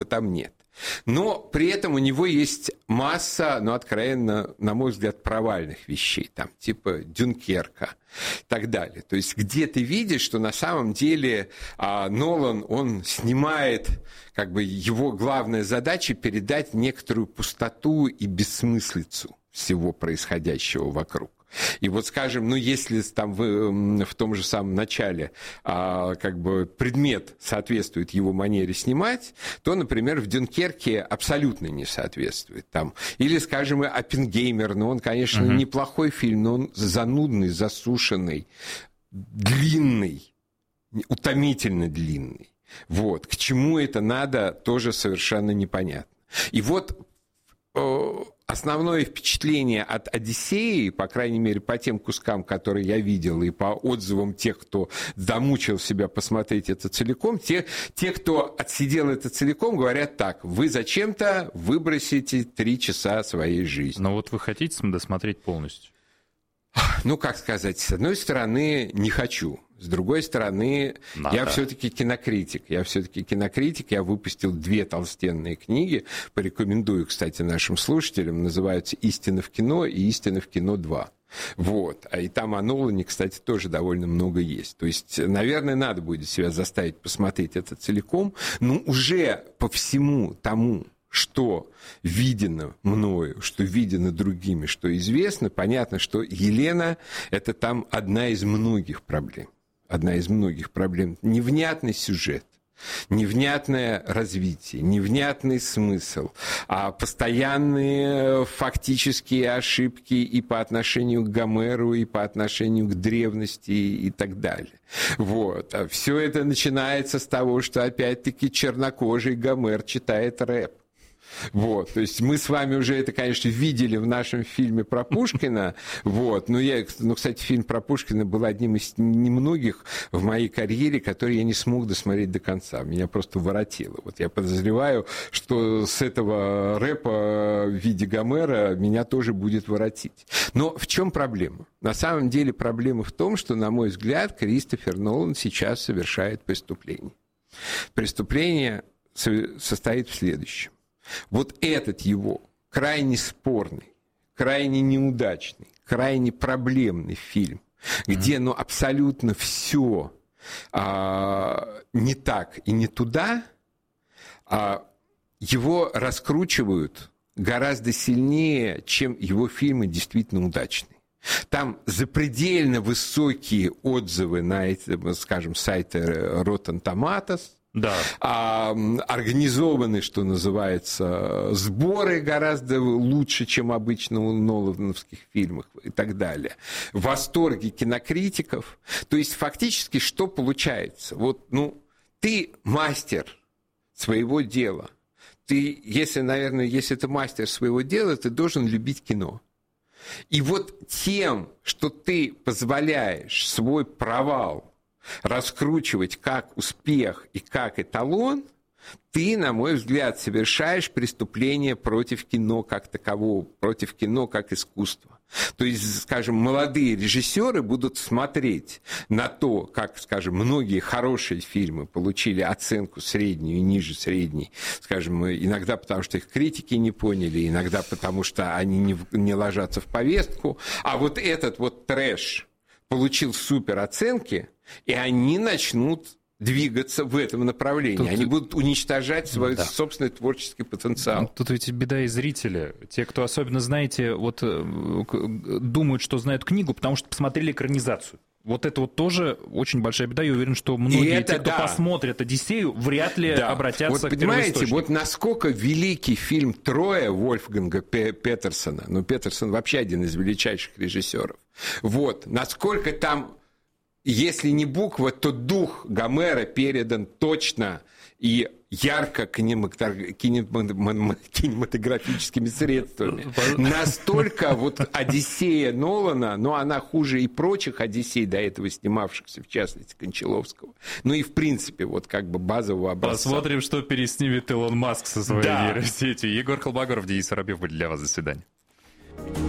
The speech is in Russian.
там нет. Но при этом у него есть масса, ну, откровенно, на мой взгляд, провальных вещей, там, типа «Дюнкерка» и так далее. То есть где ты видишь, что на самом деле Нолан, он снимает, как бы его главная задача передать некоторую пустоту и бессмыслицу всего происходящего вокруг. И вот, скажем, ну, если там в том же самом начале как бы предмет соответствует его манере снимать, то, например, в «Дюнкерке» абсолютно не соответствует. Там. Или, скажем, «Оппенгеймер», ну, он, конечно, неплохой фильм, но он занудный, засушенный, длинный, утомительно длинный. Вот. К чему это надо, тоже совершенно непонятно. И вот основное впечатление от «Одиссеи», по крайней мере, по тем кускам, которые я видел, и по отзывам тех, кто замучил себя посмотреть это целиком, те, кто отсидел это целиком, говорят так: вы зачем-то выбросите 3 часа своей жизни. Но вот вы хотите досмотреть полностью? Ну, как сказать, с одной стороны, не хочу. С другой стороны, я все-таки кинокритик. Я выпустил 2 толстенные книги. Порекомендую, кстати, нашим слушателям. Называются «Истина в кино» и «Истина в кино 2». Вот. И там о Нолане, кстати, тоже довольно много есть. То есть, наверное, надо будет себя заставить посмотреть это целиком. Но уже по всему тому, что видено мною, что видено другими, что известно, понятно, что Елена – это там одна из многих проблем. Невнятный сюжет, невнятное развитие, невнятный смысл, а постоянные фактические ошибки и по отношению к Гомеру, и по отношению к древности и так далее. Вот. А все это начинается с того, что опять-таки чернокожий Гомер читает рэп. Вот, то есть мы с вами уже это, конечно, видели в нашем фильме про Пушкина, вот, но, кстати, фильм про Пушкина был одним из немногих в моей карьере, который я не смог досмотреть до конца, меня просто воротило. Вот я подозреваю, что с этого рэпа в виде Гомера меня тоже будет воротить. Но в чем проблема? На самом деле проблема в том, что, на мой взгляд, Кристофер Нолан сейчас совершает преступление. Преступление состоит в следующем. Вот этот его крайне спорный, крайне неудачный, крайне проблемный фильм, где абсолютно все не так и не туда, его раскручивают гораздо сильнее, чем его фильмы действительно удачные. Там запредельно высокие отзывы на, скажем, сайте Rotten Tomatoes. Да. Организованы, что называется, сборы гораздо лучше, чем обычно у нолановских фильмов и так далее. В восторге кинокритиков. То есть фактически что получается? Вот, ты мастер своего дела. Если ты мастер своего дела, ты должен любить кино. И вот тем, что ты позволяешь свой провал раскручивать как успех и как эталон, ты, на мой взгляд, совершаешь преступление против кино как такового, против кино как искусства. То есть, скажем, молодые режиссеры будут смотреть на то, как, скажем, многие хорошие фильмы получили оценку среднюю и ниже средней, скажем, иногда потому, что их критики не поняли, иногда потому, что они не ложатся в повестку, а вот этот вот трэш получил супероценки, и они начнут двигаться в этом направлении. Они будут уничтожать свой собственный творческий потенциал. Тут ведь беда и зрители. Те, кто особенно, знаете, думают, что знают книгу, потому что посмотрели экранизацию. Вот это вот тоже очень большая беда. Я уверен, что многие, кто посмотрят «Одиссею», вряд ли обратятся к первоисточнику. Понимаете, вот насколько великий фильм «Троя» Вольфганга Петерсона, Петерсон вообще один из величайших режиссеров, насколько там, если не буква, то дух Гомера передан точно и ярко кинематографическими средствами. Настолько «Одиссея» Нолана, она хуже и прочих «Одиссей», до этого снимавшихся, в частности, Кончаловского. И, в принципе, базового образца. Посмотрим, что переснимет Илон Маск со своей нейросетью. Егор Холмогоров, Денис Воробьев были для вас. До свидания.